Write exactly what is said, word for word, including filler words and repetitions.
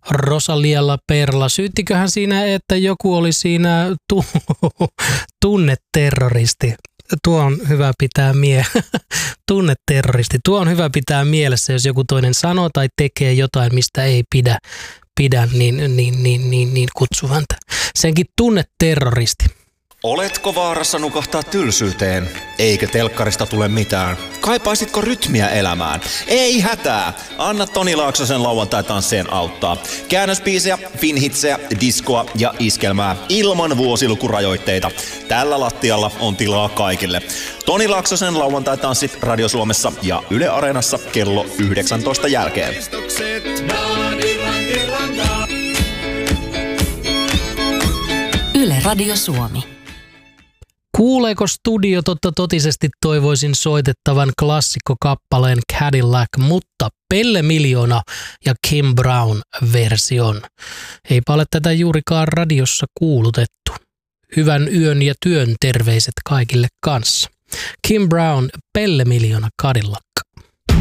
Rosalialla Perla. Syyttiköhän siinä, että joku oli siinä tu- tunneterroristi? Tuo on hyvä pitää mie- tunneterroristi. Tuo on hyvä pitää mielessä, jos joku toinen sanoo tai tekee jotain, mistä ei pidä, pidä niin, niin, niin, niin, niin kutsu häntä. Senkin tunneterroristi. Oletko vaarassa nukahtaa tylsyyteen? Eikö telkkarista tule mitään? Kaipaisitko rytmiä elämään? Ei hätää! Anna Toni Laaksosen lauantai-tanssien auttaa. Käännösbiisejä, finhitsejä, diskoa ja iskelmää ilman vuosilukurajoitteita. Tällä lattialla on tilaa kaikille. Toni Laaksosen lauantai-tanssit Radio Suomessa ja Yle Areenassa kello yhdeksäntoista jälkeen. Yle Radio Suomi. Kuuleeko studio totta totisesti toivoisin soitettavan klassikkokappaleen Cadillac, mutta Pelle Miljoona ja Kim Brown version. Eipä ole tätä juurikaan radiossa kuulutettu. Hyvän yön ja työn terveiset kaikille kanssa. Kim Brown, Pelle Miljoona, Cadillac.